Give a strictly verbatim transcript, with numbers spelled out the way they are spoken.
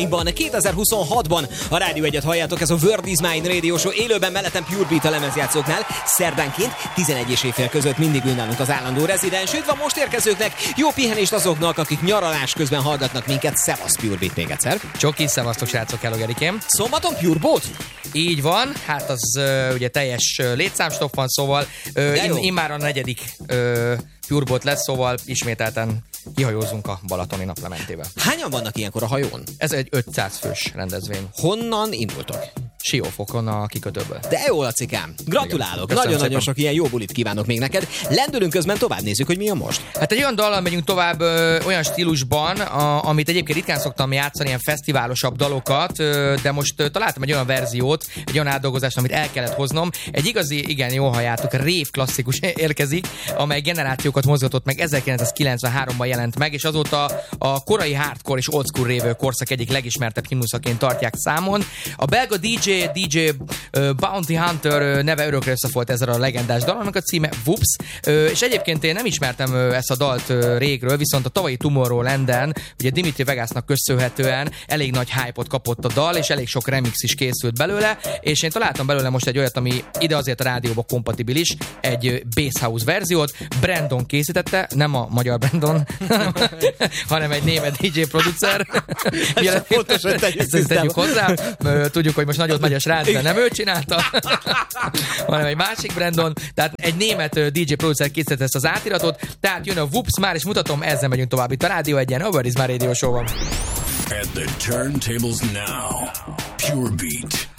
kétezer-huszonhatban a Rádió Egyet halljátok, ez a World is Mine Radio Show, élőben mellettem Pure Beat a lemezjátszóknál, szerdánként tizenegy és éjfél között mindig ő nálunk az állandó rezidens. Üdv a most érkezőknek, jó pihenést azoknak, akik nyaralás közben hallgatnak minket. Szevasz Pure Beat még egyszer. Csoki, szevasztok srácok, hello Gerikém. Szombaton Pure Boat? Így van, hát az uh, ugye teljes uh, létszámstoff van, szóval uh, im- immár a negyedik uh, Pure Boat lesz, szóval ismételten kihajózunk a Balatoni naplementébe. Hányan vannak ilyenkor a hajón? Ez egy ötszáz fős rendezvény. Honnan indultok? Siófokon a kikötőből. De jó, Lacikám. Gratulálok. Nagyon-nagyon sok ilyen jó bulit kívánok még neked. Lendülünk közben, tovább nézzük, hogy mi a most. Hát egy olyan dallal megyünk tovább, ö, olyan stílusban, a, amit egyébként ritkán szoktam játszani, ilyen fesztiválosabb dalokat, ö, de most ö, találtam egy olyan verziót, egy olyan átdolgozást, amit el kellett hoznom. Egy igazi, igen, jól halljátok, rave klasszikus érkezik, amely generációkat mozgatott meg, ezerkilencszázkilencvenháromban jelent meg, és azóta a korai hardcore és old school rave korszak egyik legismertebb himnuszaként tartják számon. A belga dé dzsé dé dzsé uh, Bounty Hunter uh, neve örökre összefolt ezzel a legendás dalnak, a címe Whoops, uh, és egyébként én nem ismertem uh, ezt a dalt uh, régről, viszont a tavalyi Tomorrowlanden, ugye Dimitri Vegasnak köszönhetően elég nagy hype-ot kapott a dal, és elég sok remix is készült belőle, és én találtam belőle most egy olyat, ami ide azért a rádióba kompatibilis, egy uh, Bass House verziót, Brandon készítette, nem a magyar Brandon, hanem egy német dé dzsé producer. Ez fontos, hogy tegyük, tegyük hozzá. Uh, tudjuk, hogy most nagyot megy a srác, de nem ő csinálta, hanem egy másik Brandon. Tehát egy német dé dzsé producer készítette ezt az átiratot. Tehát jön a Whoops, már is mutatom, ezzel megyünk tovább itt a Rádió Egyen, a World is Mine Radio Show van. At the turntables now, Pure Beat.